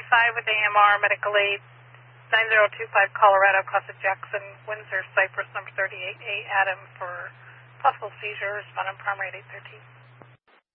5 with AMR, medical aid, 9025 Colorado, Casa Jackson, Windsor, Cypress, number 38A, Adam, for possible seizure, respondent primary at 813.